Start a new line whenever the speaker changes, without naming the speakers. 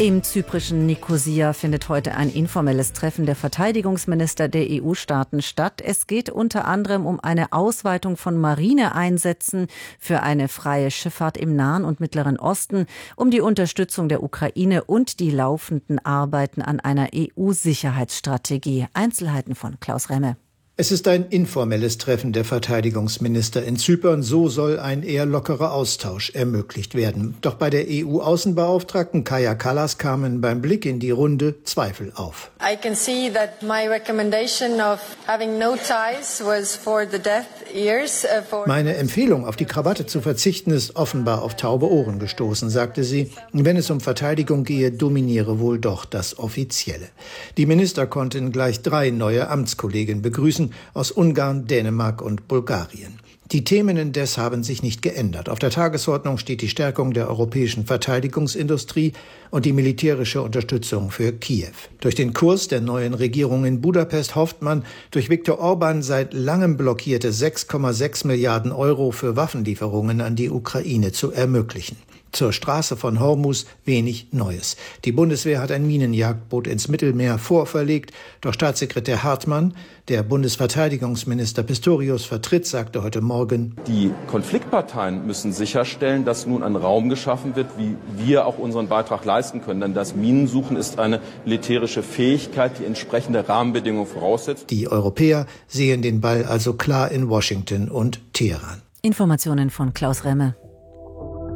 Im zyprischen Nikosia findet heute ein informelles Treffen der Verteidigungsminister der EU-Staaten statt. Es geht unter anderem um eine Ausweitung von Marineeinsätzen für eine freie Schifffahrt im Nahen und Mittleren Osten, um die Unterstützung der Ukraine und die laufenden Arbeiten an einer EU-Sicherheitsstrategie. Einzelheiten von Klaus Remme.
Es ist ein informelles Treffen der Verteidigungsminister in Zypern. So soll ein eher lockerer Austausch ermöglicht werden. Doch bei der EU-Außenbeauftragten Kaja Kallas kamen beim Blick in die Runde Zweifel auf.
I can see that my recommendation of having no ties was for the deaf ears.
Meine Empfehlung, auf die Krawatte zu verzichten, ist offenbar auf taube Ohren gestoßen, sagte sie. Wenn es um Verteidigung gehe, dominiere wohl doch das Offizielle. Die Minister konnten gleich 3 neue Amtskollegen begrüßen, aus Ungarn, Dänemark und Bulgarien. Die Themen indes haben sich nicht geändert. Auf der Tagesordnung steht die Stärkung der europäischen Verteidigungsindustrie und die militärische Unterstützung für Kiew. Durch den Kurs der neuen Regierung in Budapest hofft man, durch Viktor Orban seit langem blockierte 6,6 Milliarden Euro für Waffenlieferungen an die Ukraine zu ermöglichen. Zur Straße von Hormuz wenig Neues. Die Bundeswehr hat ein Minenjagdboot ins Mittelmeer vorverlegt. Doch Staatssekretär Hartmann, der Bundesverteidigungsminister Pistorius vertritt, sagte heute Morgen:
Die Konfliktparteien müssen sicherstellen, dass nun ein Raum geschaffen wird, wie wir auch unseren Beitrag leisten können. Denn das Minensuchen ist eine militärische Fähigkeit, die entsprechende Rahmenbedingungen voraussetzt.
Die Europäer sehen den Ball also klar in Washington und Teheran.
Informationen von Klaus Remme.